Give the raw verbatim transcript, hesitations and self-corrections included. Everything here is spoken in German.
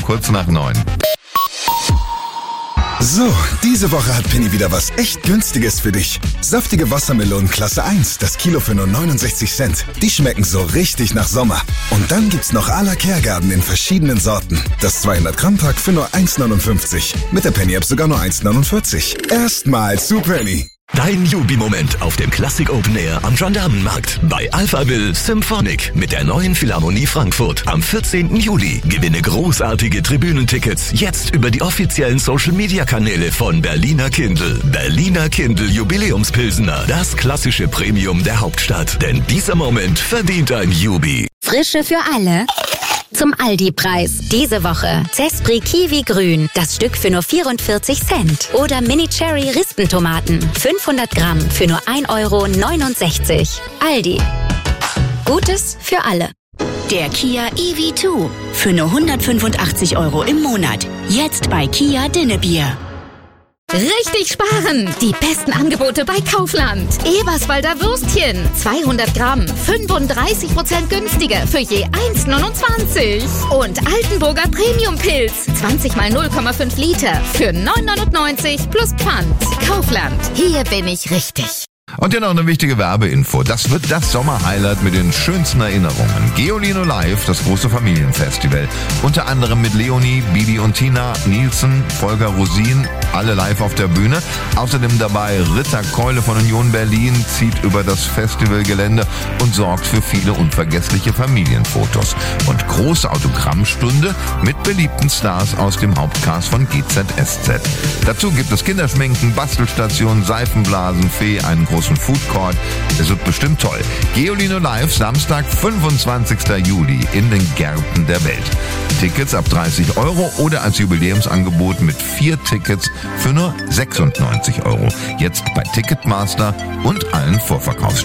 kurz nach neun. So, diese Woche hat Penny wieder was echt Günstiges für dich. Saftige Wassermelonen Klasse eins, das Kilo für nur neunundsechzig Cent. Die schmecken so richtig nach Sommer. Und dann gibt's noch à la Kergarten in verschiedenen Sorten. Das zweihundert Gramm Pack für nur eins neunundfünfzig. Mit der Penny App sogar nur eins neunundvierzig. Erstmal zu Penny. Dein Jubi-Moment auf dem Classic Open Air am Gendarmenmarkt bei Alphaville Symphonic mit der neuen Philharmonie Frankfurt am vierzehnten Juli. Gewinne großartige Tribünentickets jetzt über die offiziellen Social-Media-Kanäle von Berliner Kindl. Berliner Kindl Jubiläumspilsener, das klassische Premium der Hauptstadt. Denn dieser Moment verdient ein Jubi. Frische für alle. Zum Aldi-Preis. Diese Woche Zespri Kiwi Grün, das Stück für nur vierundvierzig Cent. Oder Mini Cherry Rispentomaten, fünfhundert Gramm für nur ein Euro neunundsechzig. Aldi. Gutes für alle. Der Kia E V zwei für nur hundertfünfundachtzig Euro im Monat. Jetzt bei Kia Dinnebier. Richtig sparen! Die besten Angebote bei Kaufland. Eberswalder Würstchen, zweihundert Gramm, fünfunddreißig Prozent günstiger für je eins neunundzwanzig. Und Altenburger Premium-Pilz, zwanzig mal null Komma fünf Liter für neun neunundneunzig plus Pfand. Kaufland, hier bin ich richtig. Und hier noch eine wichtige Werbeinfo. Das wird das Sommerhighlight mit den schönsten Erinnerungen. Geolino Live, das große Familienfestival. Unter anderem mit Leonie, Bibi und Tina, Nielsen, Volker Rosin, alle live auf der Bühne. Außerdem dabei Ritter Keule von Union Berlin, zieht über das Festivalgelände und sorgt für viele unvergessliche Familienfotos. Und große Autogrammstunde mit beliebten Stars aus dem Hauptcast von G Z S Z. Dazu gibt es Kinderschminken, Bastelstationen, Seifenblasen, Fee, einen großen Food Court. Es wird bestimmt toll. Geolino Live, Samstag, fünfundzwanzigsten Juli in den Gärten der Welt. Tickets ab dreißig Euro oder als Jubiläumsangebot mit vier Tickets für nur sechsundneunzig Euro. Jetzt bei Ticketmaster und allen Vorverkaufsstellen.